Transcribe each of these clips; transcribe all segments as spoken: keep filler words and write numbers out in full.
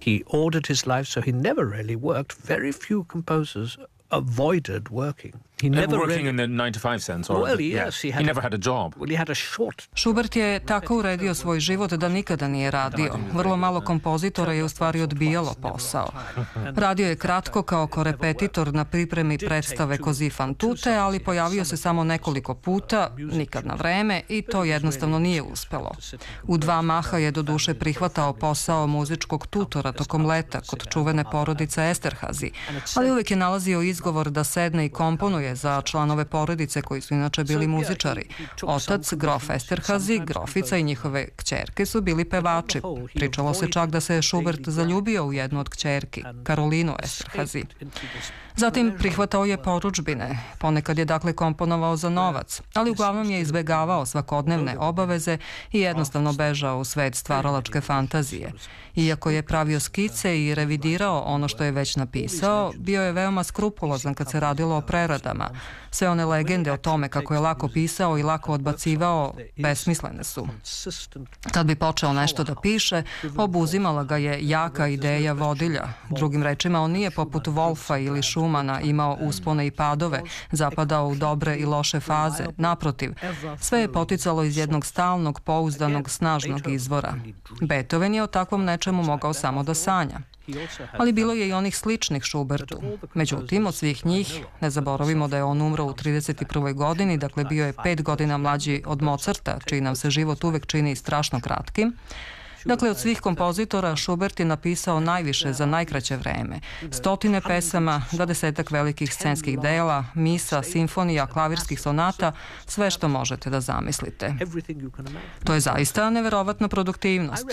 He ordered his life, so he never really worked. Very few composers avoided working. He never working really... in the nine to five sense? Or well, the, yes. Yeah. He, had he never had a job. Well, he had a short... Schubert je tako uredio svoj život da nikada nije radio. Vrlo malo kompozitora je u stvari odbijalo posao. Radio je kratko kao korepetitor na pripremi predstave Così fan tutte, ali pojavio se samo nekoliko puta, nikad na vreme, i to jednostavno nije uspelo. U dva maha je do duše prihvatao posao muzičkog tutora tokom leta kod čuvene porodice Esterhazy, ali uvijek je nalazio izgovor da sedne i komponuje za članove porodice koji su inače bili muzičari. Otac, grof Esterhazy, grofica i njihove kćerke su bili pevači. Pričalo se čak da se Schubert zaljubio u jednu od kćerki, Karolinu Esterhazy. Zatim prihvatao je porudžbine. Ponekad je dakle komponovao za novac, ali uglavnom je izbegavao svakodnevne obaveze i jednostavno bežao u svet stvaralačke fantazije. Iako je pravio skice i revidirao ono što je već napisao, bio je veoma skrupulozan kad se radilo o preradama. Sve one legende o tome kako je lako pisao i lako odbacivao besmislene su. Kad bi počeo nešto da piše, obuzimala ga je jaka ideja vodilja. Drugim rečima, on nije poput Wolfa ili Schumana imao uspone i padove, zapadao u dobre i loše faze. Naprotiv, sve je poticalo iz jednog stalnog, pouzdanog, snažnog izvora. Beethoven je o takvom nečemu mogao samo da sanja. Ali bilo je i onih sličnih Schubertu. Međutim, od svih njih, ne zaboravimo da je on umro u trideset prvoj godini, dakle bio je pet godina mlađi od Mozarta, čiji nam se život uvek čini strašno kratkim. Dakle, od svih kompozitora Schubert je napisao najviše za najkraće vreme. Stotine pesama, dvadesetak velikih scenskih dela, misa, simfonija, klavirskih sonata, sve što možete da zamislite. To je zaista neverovatna produktivnost.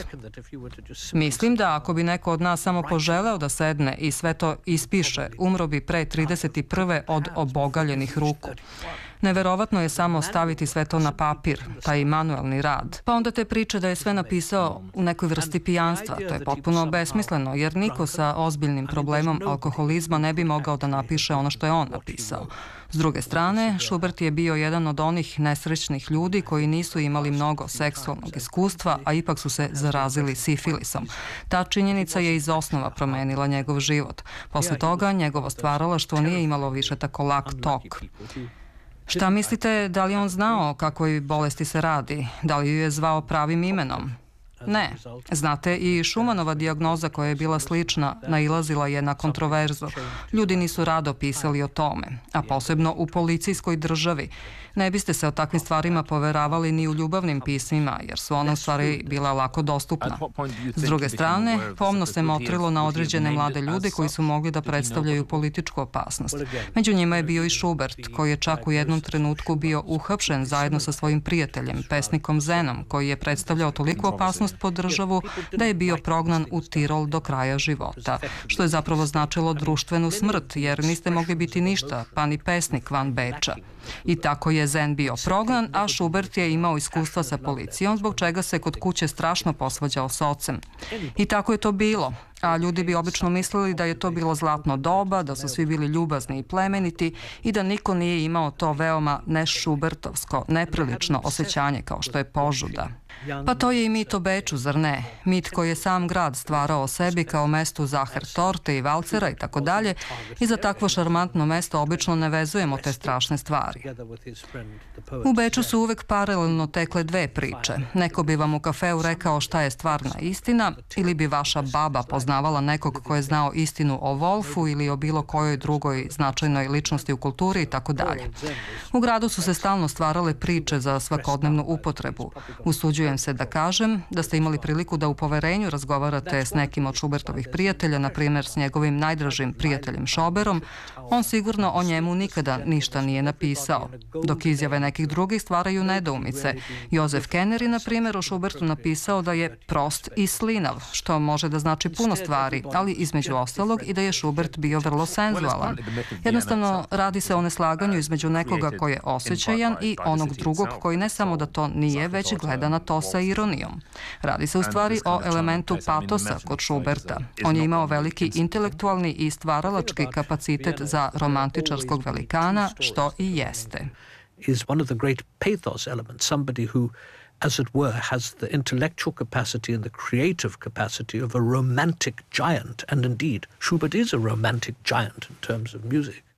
Mislim da ako bi neko od nas samo poželeo da sedne i sve to ispiše, umro bi pre trideset prve od obogaljenih ruku. Neverovatno je samo staviti sve to na papir, taj manuelni rad. Pa onda te priče da je sve napisao u nekoj vrsti pijanstva. To je potpuno besmisleno, jer niko sa ozbiljnim problemom alkoholizma ne bi mogao da napiše ono što je on napisao. S druge strane, Schubert je bio jedan od onih nesrećnih ljudi koji nisu imali mnogo seksualnog iskustva, a ipak su se zarazili sifilisom. Ta činjenica je iz osnova promenila njegov život. Posle toga, njegovo stvaralaštvo nije imalo više tako lak tok. Šta mislite, da li on znao kakvoj bolesti se radi? Da li ju je zvao pravim imenom? Ne. Znate, i Schumannova dijagnoza koja je bila slična nailazila je na kontroverzu. Ljudi nisu rado pisali o tome, a posebno u policijskoj državi. Ne biste se o takvim stvarima poveravali ni u ljubavnim pismima, jer su ona u stvari bila lako dostupna. S druge strane, pomno se motrilo na određene mlade ljude koji su mogli da predstavljaju političku opasnost. Među njima je bio i Schubert, koji je čak u jednom trenutku bio uhapšen zajedno sa svojim prijateljem, pesnikom Zenom, koji je predstavljao toliku opasnost po državu da je bio prognan u Tirol do kraja života, što je zapravo značilo društvenu smrt, jer niste mogli biti ništa, pa ni pesnik van Beča. I tako je Zen bio prognan, a Schubert je imao iskustva sa policijom, zbog čega se kod kuće strašno posvađao s ocem. I tako je to bilo. A ljudi bi obično mislili da je to bilo zlatno doba, da su svi bili ljubazni i plemeniti i da niko nije imao to veoma nešubertovsko, neprilično osjećanje kao što je požuda. Pa to je i mit o Beču, zar ne? Mit koji je sam grad stvarao o sebi kao mestu za hertorte i valcera i tako dalje, i za takvo šarmantno mesto obično ne vezujemo te strašne stvari. U Beču su uvek paralelno tekle dve priče. Neko bi vam u kafeu rekao šta je stvarna istina, ili bi vaša baba poznavala nekog ko je znao istinu o Wolfu ili o bilo kojoj drugoj značajnoj ličnosti u kulturi i tako dalje. U gradu su se stalno stvarale priče za svakodnevnu upotrebu. Usuđujem se da kažem da ste imali priliku da u poverenju razgovarate s nekim od Schubertovih prijatelja, na primjer s njegovim najdražim prijateljem Schoberom. On sigurno o njemu nikada ništa nije napisao, dok izjave nekih drugih stvaraju nedoumice. Josef Kenner je, na primjer, o Schubertu napisao da je prost i slinav, što može da znači puno stvari, ali između ostalog i da je Schubert bio vrlo senzualan. Jednostavno, radi se o neslaganju između nekoga koji je osjećajan i onog drugog koji ne samo da to nije, već gleda na to sa ironijom. Radi se u stvari o elementu patosa kod Schuberta. On je imao veliki intelektualni i stvaralački kapacitet za romantičarskog velikana, što i jeste. Is one of the great pathos elements, somebody who as it were, has the intellectual capacity and the creative capacity of a romantic giant. And indeed, Schubert is a romantic giant in terms of music.